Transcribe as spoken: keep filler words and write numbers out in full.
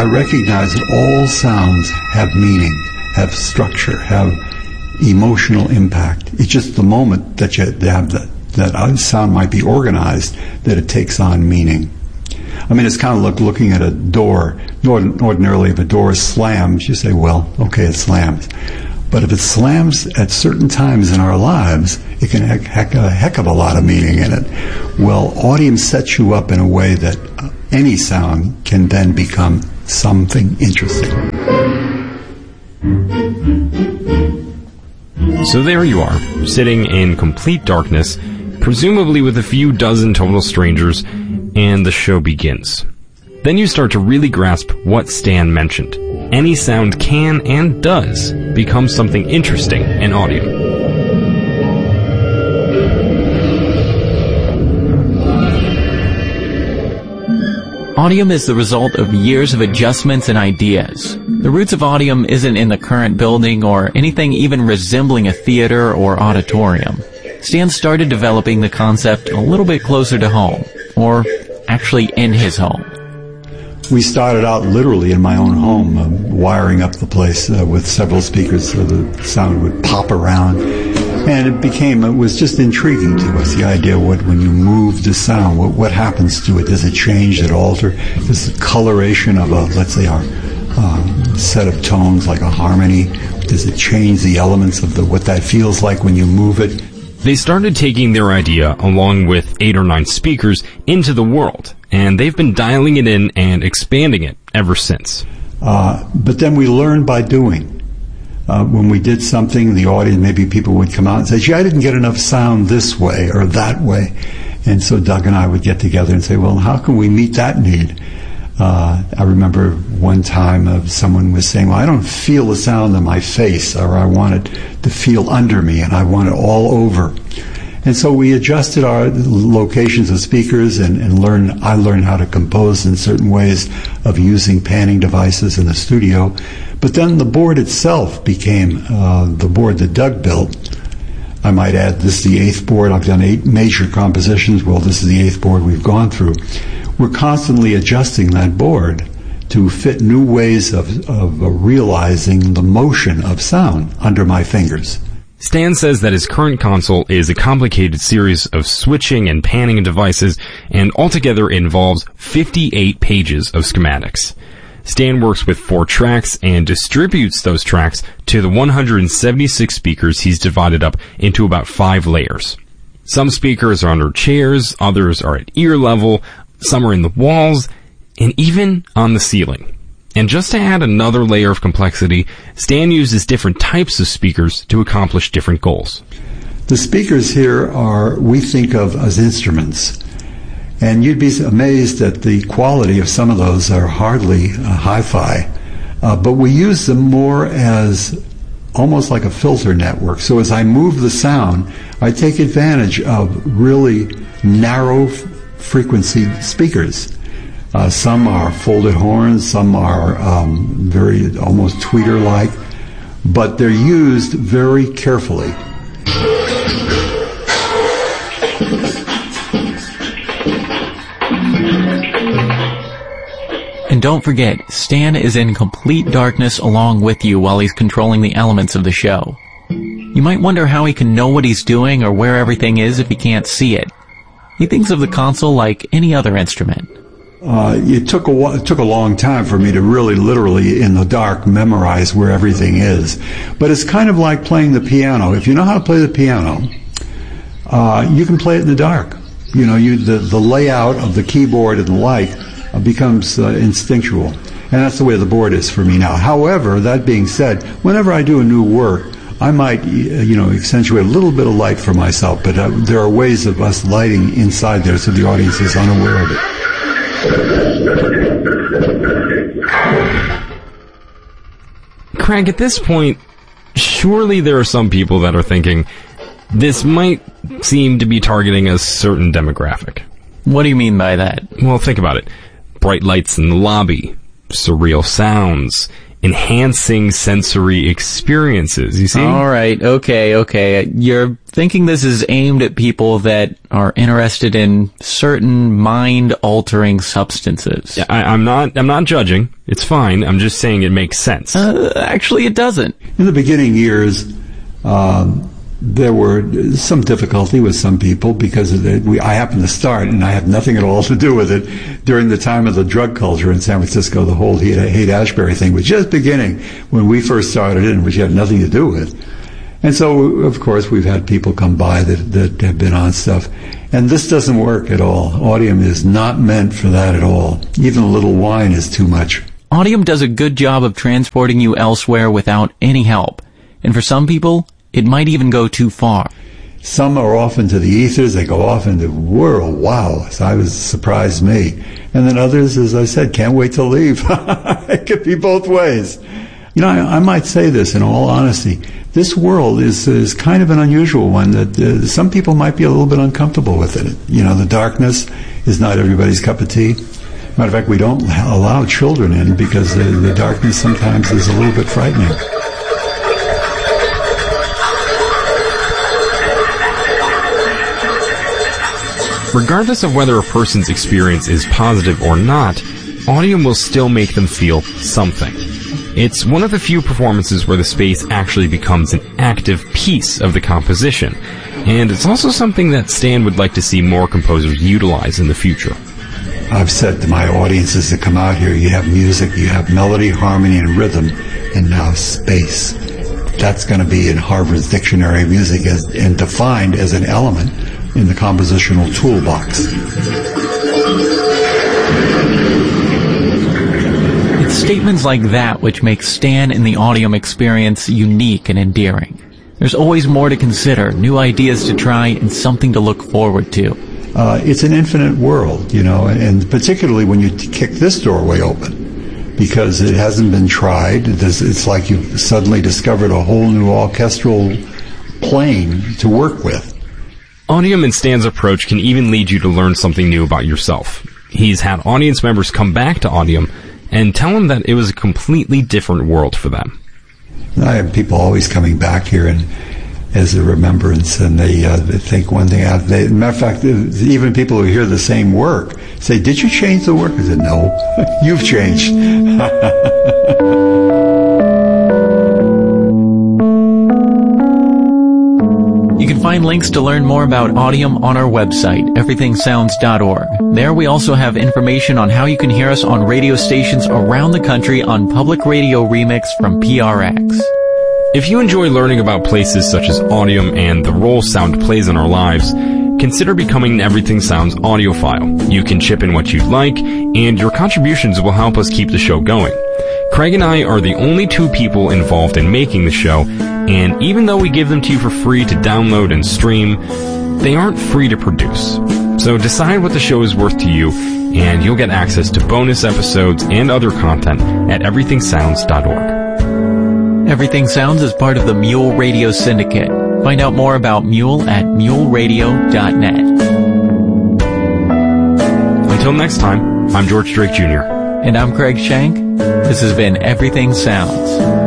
I recognize that all sounds have meaning, have structure, have emotional impact. It's just the moment that you have that, that a sound might be organized that it takes on meaning. I mean, it's kind of like looking at a door. Ordinarily, if a door slams, you say, well, okay, it slams. But if it slams at certain times in our lives, it can have heck, a heck of a lot of meaning in it. Well, audium sets you up in a way that any sound can then become something interesting. So there you are, sitting in complete darkness, presumably with a few dozen total strangers, and the show begins. Then you start to really grasp what Stan mentioned. Any sound can and does become something interesting in audio. Audium is the result of years of adjustments and ideas. The roots of Audium isn't in the current building or anything even resembling a theater or auditorium. Stan started developing the concept a little bit closer to home, or actually in his home. We started out literally in my own home, uh, wiring up the place uh, with several speakers so the sound would pop around. And it became, it was just intriguing to us, the idea of what, when you move the sound, what, what happens to it? Does it change? Does it alter? This coloration of a, let's say, our um, set of tones, like a harmony. Does it change the elements of the what that feels like when you move it? They started taking their idea, along with eight or nine speakers, into the world, and they've been dialing it in and expanding it ever since. Uh, but then we learned by doing. Uh, when we did something, the audience, maybe people would come out and say, gee, I didn't get enough sound this way or that way. And so Doug and I would get together and say, well, how can we meet that need? Uh, I remember one time uh, someone was saying, well, I don't feel the sound in my face, or I want it to feel under me, and I want it all over. And so we adjusted our locations of speakers and, and learned, I learned how to compose in certain ways of using panning devices in the studio. But then the board itself became uh, the board that Doug built. I might add, this is the eighth board. I've done eight major compositions. Well, this is the eighth board we've gone through. We're constantly adjusting that board to fit new ways of, of uh, realizing the motion of sound under my fingers. Stan says that his current console is a complicated series of switching and panning devices, and altogether involves fifty-eight pages of schematics. Stan works with four tracks and distributes those tracks to the one hundred seventy-six speakers he's divided up into about five layers. Some speakers are under chairs, others are at ear level, some are in the walls, and even on the ceiling. And just to add another layer of complexity, Stan uses different types of speakers to accomplish different goals. The speakers here are, we think of as instruments. And you'd be amazed at the quality of some of those are hardly uh, hi-fi. Uh, but we use them more as almost like a filter network. So as I move the sound, I take advantage of really narrow f- frequency speakers. Uh, some are folded horns, some are um, very almost tweeter-like, but they're used very carefully. And don't forget, Stan is in complete darkness along with you while he's controlling the elements of the show. You might wonder how he can know what he's doing or where everything is if he can't see it. He thinks of the console like any other instrument. Uh, it took a it took a long time for me to really, literally, in the dark, memorize where everything is. But it's kind of like playing the piano. If you know how to play the piano, uh, you can play it in the dark. You know, you the, the layout of the keyboard and the like uh, becomes uh, instinctual. And that's the way the board is for me now. However, that being said, whenever I do a new work, I might, you know, accentuate a little bit of light for myself. But uh, there are ways of us lighting inside there so the audience is unaware of it. Craig, at this point, surely there are some people that are thinking, this might seem to be targeting a certain demographic. What do you mean by that? Well, think about it. Bright lights in the lobby, surreal sounds, enhancing sensory experiences, you see? All right, okay, okay. You're thinking this is aimed at people that are interested in certain mind-altering substances. Yeah, I, I'm not. I'm not judging. It's fine. I'm just saying it makes sense. Uh, actually, it doesn't. In the beginning years, um, there were some difficulty with some people because of the, we, I happened to start, and I had nothing at all to do with it, during the time of the drug culture in San Francisco. The whole Haight-Ashbury thing was just beginning when we first started it, which had nothing to do with it. And so, of course, we've had people come by that, that have been on stuff. And this doesn't work at all. Audium is not meant for that at all. Even a little wine is too much. Audium does a good job of transporting you elsewhere without any help. And for some people, it might even go too far. Some are off into the ethers. They go off into the world. Wow. So I was surprised me. And then others, as I said, can't wait to leave. It could be both ways. You know, I, I might say this in all honesty. This world is is kind of an unusual one that uh, some people might be a little bit uncomfortable with it. You know, the darkness is not everybody's cup of tea. Matter of fact, we don't allow children in because the, the darkness sometimes is a little bit frightening. Regardless of whether a person's experience is positive or not, Audium will still make them feel something. It's one of the few performances where the space actually becomes an active piece of the composition, and it's also something that Stan would like to see more composers utilize in the future. I've said to my audiences that come out here, you have music, you have melody, harmony, and rhythm, and now space. That's going to be in Harvard's Dictionary of Music as, and defined as an element in the compositional toolbox. It's statements like that which make Stan and the Audium experience unique and endearing. There's always more to consider, new ideas to try, and something to look forward to. Uh, it's an infinite world, you know, and particularly when you t- kick this doorway open, because it hasn't been tried. It's, it's like you've suddenly discovered a whole new orchestral plane to work with. Audium and Stan's approach can even lead you to learn something new about yourself. He's had audience members come back to Audium and tell him that it was a completely different world for them. I have people always coming back here and as a remembrance, and they, uh, they think one thing out. They, matter of fact, even people who hear the same work say, "Did you change the work?" I said, "No, you've changed." You can find links to learn more about Audium on our website, everything sounds dot org. There we also have information on how you can hear us on radio stations around the country on Public Radio Remix from P R X. If you enjoy learning about places such as Audium and the role sound plays in our lives, consider becoming an Everything Sounds audiophile. You can chip in what you'd like, and your contributions will help us keep the show going. Craig and I are the only two people involved in making the show, and even though we give them to you for free to download and stream, they aren't free to produce. So decide what the show is worth to you, and you'll get access to bonus episodes and other content at everything sounds dot org. Everything Sounds is part of the Mule Radio Syndicate. Find out more about Mule at mule radio dot net. Until next time, I'm George Drake Junior And I'm Craig Shank. This has been Everything Sounds.